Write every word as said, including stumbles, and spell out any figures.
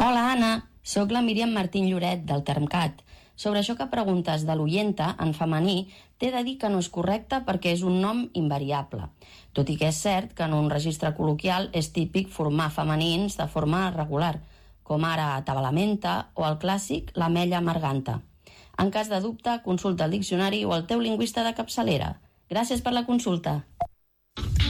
Hola, Anna. Soc la Míriam Martín Lloret, del Termcat. Sobre això que preguntes de l'oienta, en femení, t'he de dir que no és correcte perquè és un nom invariable. Tot i que és cert que en un registre col·loquial és típic formar femenins de forma regular, com ara tabalamenta o el clàssic l'amella amarganta. En cas de dubte, consulta el diccionari o el teu lingüista de capçalera. Gràcies per la consulta.